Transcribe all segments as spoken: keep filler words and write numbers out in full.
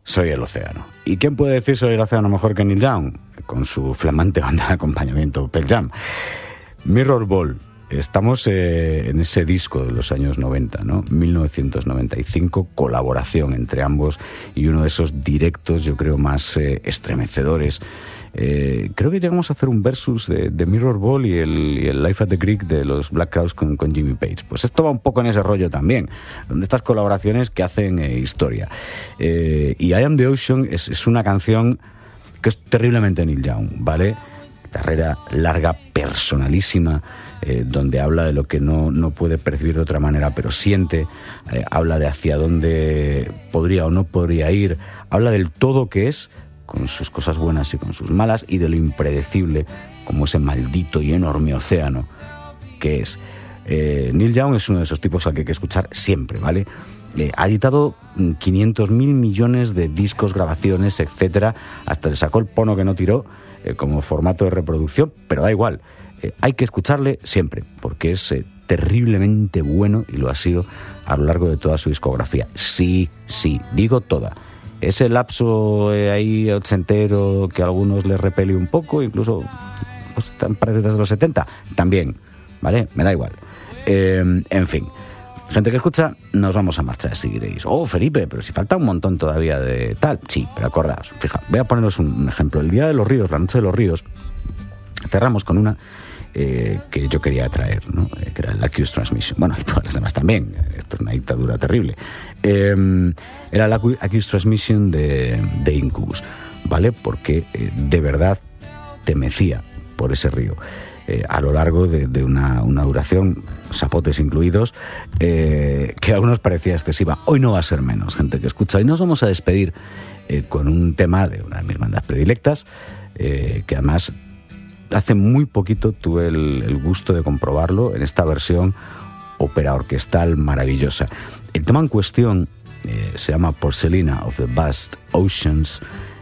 soy el océano. ¿Y quién puede decir soy el océano mejor que Neil Young? Con su flamante banda de acompañamiento, Pearl Jam. Mirror Ball. Estamos eh, en ese disco de los años noventa, ¿no? mil novecientos noventa y cinco, colaboración entre ambos y uno de esos directos, yo creo, más eh, estremecedores. Eh, creo que llegamos a hacer un versus de, de Mirror Ball y el, y el Life at the Greek de los Black Crowes con, con Jimmy Page. Pues esto va un poco en ese rollo también, donde estas colaboraciones que hacen eh, historia. Eh, y I Am the Ocean es, es una canción que es terriblemente Neil Young, ¿vale? Carrera larga, personalísima, eh, donde habla de lo que no, no puede percibir de otra manera, pero siente, eh, habla de hacia dónde podría o no podría ir, habla del todo que es, con sus cosas buenas y con sus malas, y de lo impredecible, como ese maldito y enorme océano que es. Eh, Neil Young es uno de esos tipos al que hay que escuchar siempre, ¿vale? Eh, ha editado quinientos mil millones de discos, grabaciones, etcétera, hasta le sacó el pono que no tiró, eh, como formato de reproducción, pero da igual, eh, hay que escucharle siempre, porque es eh, terriblemente bueno, y lo ha sido a lo largo de toda su discografía. Sí, sí, digo toda. Ese lapso eh, ahí ochentero que a algunos les repele un poco, incluso pues, tan parece desde los setenta, también, ¿vale? Me da igual. Eh, en fin, gente que escucha, nos vamos a marchar, si queréis. Oh, Felipe, pero si falta un montón todavía de tal. Sí, pero acordaos, fija, voy a poneros un, un ejemplo. El Día de los Ríos, la Noche de los Ríos, cerramos con una eh, que yo quería traer, ¿no? Eh, que era la Accused Transmission. Bueno, y todas las demás también. Esto es una dictadura terrible. Eh, era la Accused Transmission de, de Incubus, ¿vale? Porque eh, de verdad te mecía por ese río. Eh, a lo largo de, de una, una duración, zapotes incluidos, eh, que a algunos parecía excesiva. Hoy no va a ser menos, gente que escucha. Hoy nos vamos a despedir eh, con un tema de una de mis bandas predilectas, eh, que además hace muy poquito tuve el, el gusto de comprobarlo en esta versión ópera orquestal maravillosa. El tema en cuestión eh, se llama Porcelina of the Vast Oceans.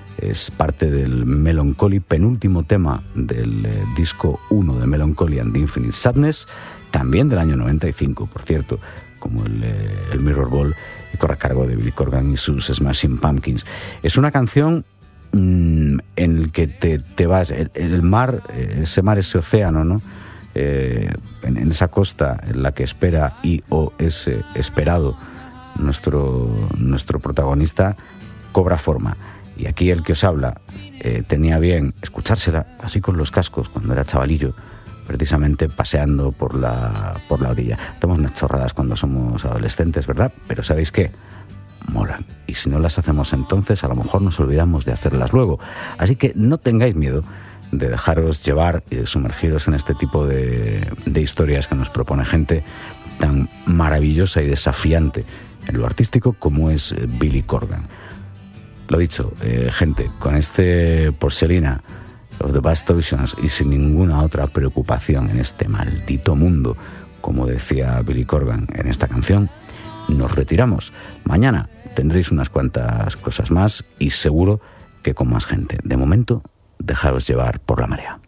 Es parte del Melancholy, penúltimo tema del eh, disco uno de Melancholy and the Infinite Sadness, también del año noventa y cinco, por cierto, como el, eh, el Mirror Ball, y corre a cargo de Billy Corgan y sus Smashing Pumpkins. Es una canción mmm, en el que te, te vas, el, el mar, ese mar, ese océano, ¿no? Eh, en, en esa costa en la que espera y o es eh, esperado nuestro, nuestro protagonista, cobra forma. Y aquí el que os habla eh, tenía bien escuchársela así con los cascos cuando era chavalillo, precisamente paseando por la, por la orilla. Hacemos unas chorradas cuando somos adolescentes, ¿verdad? Pero ¿sabéis qué? Molan. Y si no las hacemos entonces, a lo mejor nos olvidamos de hacerlas luego. Así que no tengáis miedo de dejaros llevar y de sumergiros en este tipo de, de historias que nos propone gente tan maravillosa y desafiante en lo artístico como es Billy Corgan. Lo dicho, eh, gente, con este Porcelina of the Vast Oceans y sin ninguna otra preocupación en este maldito mundo, como decía Billy Corgan en esta canción, nos retiramos. Mañana tendréis unas cuantas cosas más y seguro que con más gente. De momento, dejaros llevar por la marea.